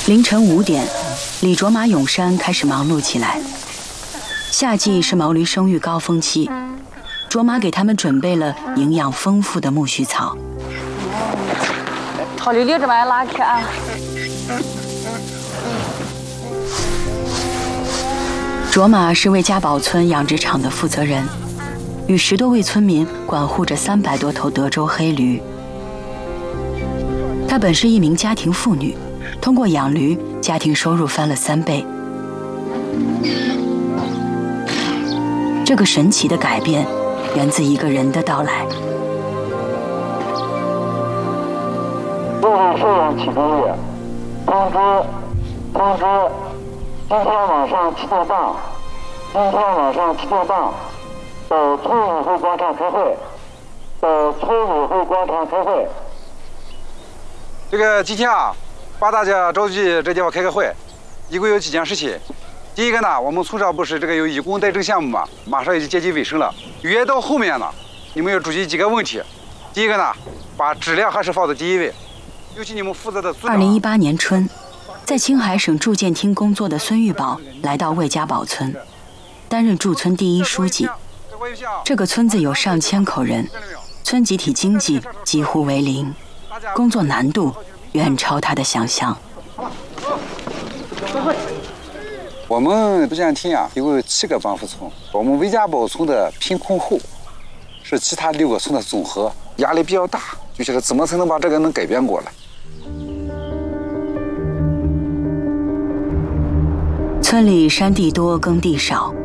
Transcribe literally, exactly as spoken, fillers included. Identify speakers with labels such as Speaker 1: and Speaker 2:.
Speaker 1: 凌晨五点，李卓玛永山开始忙碌起来。夏季是毛驴生育高峰期，卓玛给他们准备了营养丰富的苜蓿草。
Speaker 2: 草溜溜这边拉开啊。
Speaker 1: 卓玛是魏家堡村养殖场的负责人，与十多位村民管护着三百多头德州黑驴。她本是一名家庭妇女，通过养驴，家庭收入翻了三倍。这个神奇的改变，源自一个人的到来。
Speaker 3: 各位摄影启动日，通知通知，今天晚上七点半，今天晚上七点半，到村委会广场开会，到村委会广场开会。
Speaker 4: 这个今天啊，把大家召集这地方开个会，一共有几件事情。第一个呢，我们村上不是这个有义工带证项目嘛，马上已经接近尾声了。越到后面呢，你们要注意几个问题。第一个呢，把质量还是放在第一位，尤其你们负责的。
Speaker 1: 二零一八年春，在青海省住建厅工作的孙玉宝来到魏家堡村，担任驻村第一书记。这个村子有上千口人，村集体经济几乎为零，工作难度远超他的想象。
Speaker 4: 我们住建厅啊，一共有七个帮扶村，我们魏家堡村的贫困户是其他六个村的总和，压力比较大，就觉得怎么才能把这个能改变过来。
Speaker 1: 村里山地多，耕地少，